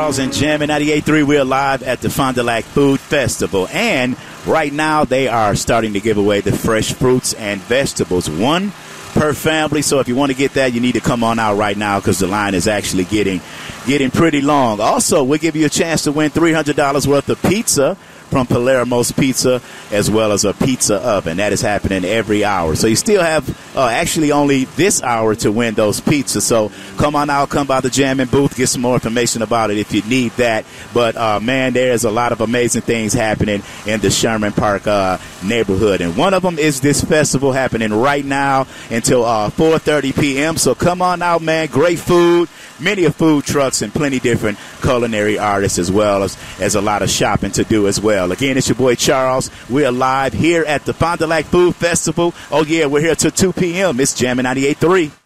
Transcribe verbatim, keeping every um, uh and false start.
And Jammin' ninety-eight point three, we're live at the Fond du Lac Food Festival. And right now they are starting to give away the fresh fruits and vegetables, one per family. So if you want to get that, you need to come on out right now because the line is actually getting getting pretty long. Also, we'll give you a chance to win three hundred dollars worth of pizza from Palermo's Pizza, as well as a pizza oven. That is happening every hour. So you still have uh, actually only this hour to win those pizzas. So come on out, come by the Jammin' booth, get some more information about it if you need that. But, uh, man, there's a lot of amazing things happening in the Sherman Park uh, neighborhood. And one of them is this festival happening right now until uh, four thirty p.m. So come on out, man. Great food, many of food trucks, and plenty different culinary artists, as well as, as a lot of shopping to do as well. Again, it's your boy Charles. We're live here at the Fond du Lac Food Festival. Oh, yeah, we're here till two p.m. It's Jammin' ninety-eight point three.